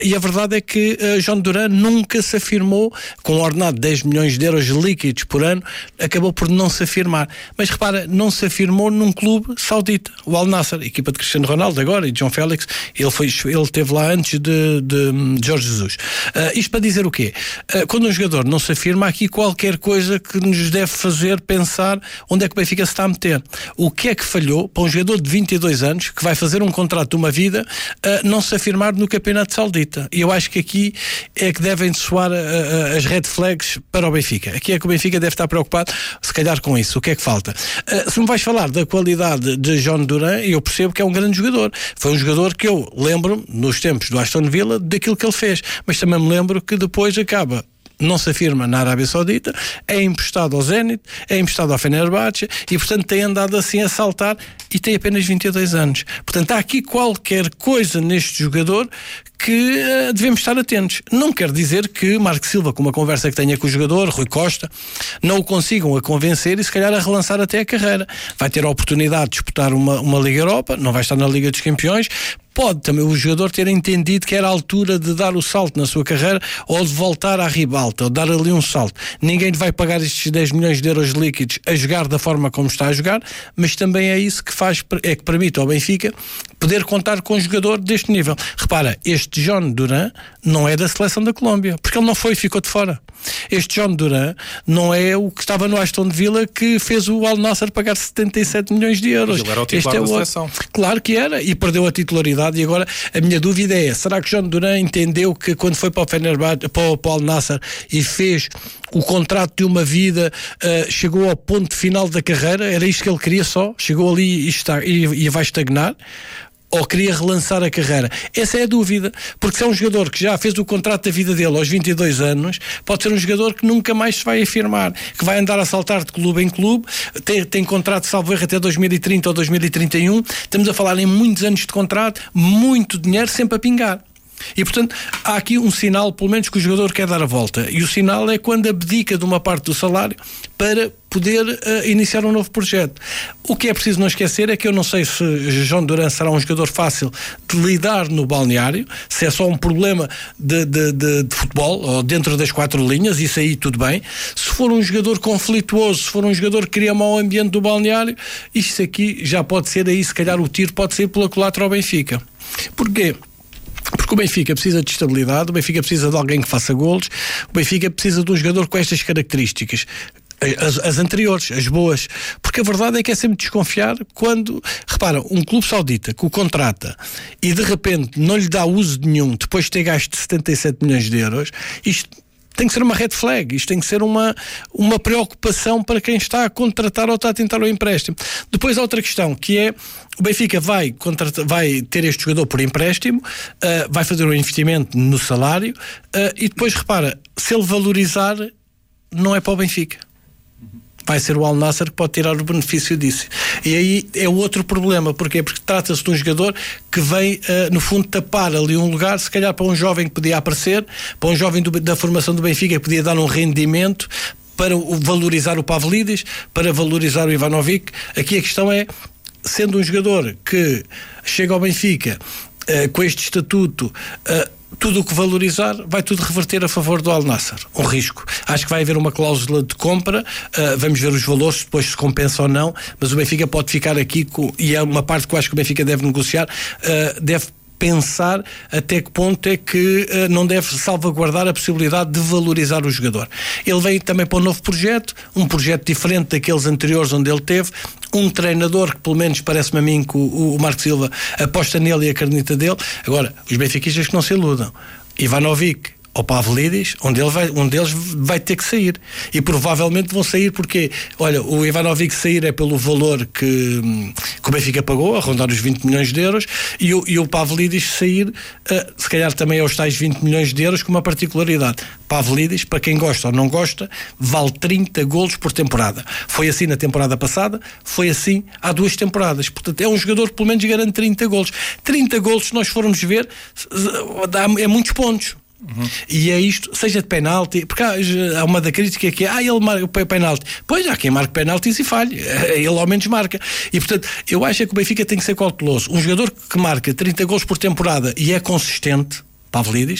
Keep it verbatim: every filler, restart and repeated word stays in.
e a verdade é que uh, João Duran nunca se afirmou, com um ordenado de dez milhões de euros líquidos por ano, acabou por não se afirmar. Mas repara, não se afirmou num clube saudita, o Al Nassr, equipa de Cristiano Ronaldo agora e de João Félix. Ele, foi, ele esteve lá antes de, de, de Jorge Jesus. Uh, isto para dizer o quê? Uh, quando um jogador não se afirma, há aqui qualquer coisa que nos deve fazer pensar onde é que o Benfica se está a meter. O que é que falhou para um jogador de vinte e dois anos, que vai fazer um contrato de uma vida, uh, não se afirmar no Campeonato Saudita? E eu acho que aqui é que devem soar uh, uh, as red flags para o Benfica. Aqui é que o Benfica deve estar preocupado, se calhar, com isso. O que é que falta? Uh, se me vais falar da qualidade de João Duran, eu percebo que é um grande jogador. Foi um jogador que eu lembro, nos tempos do Aston Villa, daquilo que ele fez. Mas também me lembro que depois acaba... não se afirma na Arábia Saudita, é emprestado ao Zenit, é emprestado ao Fenerbahçe e, portanto, tem andado assim a saltar e tem apenas vinte e dois anos. Portanto, há aqui qualquer coisa neste jogador que uh, devemos estar atentos. Não quer dizer que Marco Silva, com uma conversa que tenha com o jogador, Rui Costa, não o consigam a convencer e se calhar a relançar até a carreira. Vai ter a oportunidade de disputar uma, uma Liga Europa, não vai estar na Liga dos Campeões. Pode também o jogador ter entendido que era a altura de dar o salto na sua carreira ou de voltar à ribalta, ou dar ali um salto. Ninguém lhe vai pagar estes dez milhões de euros líquidos a jogar da forma como está a jogar, mas também é isso que faz, é que permite ao Benfica poder contar com um jogador deste nível. Repara, este João Duran não é da seleção da Colômbia, porque ele não foi e ficou de fora. Este João Duran não é o que estava no Aston Villa que fez o Al Nassr pagar setenta e sete milhões de euros. Ele era o titular este é da o... seleção. Claro que era, e perdeu a titularidade. E agora a minha dúvida é, será que João Duran entendeu que quando foi para o Fenerbahçe, para o, para o Al Nassr e fez o contrato de uma vida, uh, chegou ao ponto final da carreira? Era isto que ele queria só? Chegou ali e, está, e, e vai estagnar? Ou queria relançar a carreira? Essa é a dúvida, porque se é um jogador que já fez o contrato da vida dele aos vinte e dois anos, pode ser um jogador que nunca mais se vai afirmar, que vai andar a saltar de clube em clube, tem, tem contrato salvo erro até dois mil e trinta ou dois mil e trinta e um, estamos a falar em muitos anos de contrato, muito dinheiro sempre a pingar. E, portanto, há aqui um sinal, pelo menos, que o jogador quer dar a volta. E o sinal é quando abdica de uma parte do salário para poder uh, iniciar um novo projeto. O que é preciso não esquecer é que eu não sei se João Duran será um jogador fácil de lidar no balneário, se é só um problema de, de, de, de futebol, ou dentro das quatro linhas, isso aí tudo bem. Se for um jogador conflituoso, se for um jogador que cria mau ambiente do balneário, isto aqui já pode ser aí, se calhar o tiro pode ser pela culatra ao Benfica. Porquê? Porque o Benfica precisa de estabilidade, o Benfica precisa de alguém que faça golos, o Benfica precisa de um jogador com estas características. As, as anteriores, as boas, porque a verdade é que é sempre desconfiar quando, repara, um clube saudita que o contrata e de repente não lhe dá uso nenhum depois de ter gasto setenta e sete milhões de euros, isto tem que ser uma red flag, isto tem que ser uma, uma preocupação para quem está a contratar ou está a tentar o empréstimo. Depois há outra questão, que é o Benfica vai, contratar, vai ter este jogador por empréstimo, uh, vai fazer um investimento no salário uh, e depois, repara, se ele valorizar, não é para o Benfica. Vai ser o Al Nassr que pode tirar o benefício disso. E aí é outro problema. Porquê? Porque trata-se de um jogador que vem, uh, no fundo, tapar ali um lugar, se calhar para um jovem que podia aparecer, para um jovem do, da formação do Benfica que podia dar um rendimento, para o, valorizar o Pavlidis, para valorizar o Ivanovic. Aqui a questão é, sendo um jogador que chega ao Benfica uh, com este estatuto, uh, tudo o que valorizar vai tudo reverter a favor do Al Nassr. Um risco. Acho que vai haver uma cláusula de compra, uh, vamos ver os valores, depois se compensa ou não, mas o Benfica pode ficar aqui com, e é uma parte que eu acho que o Benfica deve negociar, uh, deve pensar até que ponto é que uh, não deve salvaguardar a possibilidade de valorizar o jogador. Ele vem também para um novo projeto, um projeto diferente daqueles anteriores onde ele teve, um treinador que pelo menos parece-me a mim que o, o Marco Silva aposta nele e acredita dele. Agora, os benfiquistas que não se iludam, Ivanovic ou Pavlidis, onde ele vai, um deles vai ter que sair, e provavelmente vão sair porque, olha, o Ivanovic sair é pelo valor que, que o Benfica pagou, a rondar os vinte milhões de euros, e o, e o Pavlidis sair, uh, se calhar também aos tais vinte milhões de euros, com uma particularidade. Pavlidis, para quem gosta ou não gosta, vale trinta golos por temporada. Foi assim na temporada passada, foi assim há duas temporadas. Portanto, é um jogador que pelo menos garante trinta golos. trinta golos, se nós formos ver, é muitos pontos. Uhum. E é isto, seja de penalti, porque há, há uma da crítica que é, ah, ele marca o penalti. Pois, há quem marque penaltis e falhe, ele ao menos marca. E portanto, eu acho que o Benfica tem que ser cauteloso. Um jogador que marca trinta gols por temporada e é consistente, Pavlidis,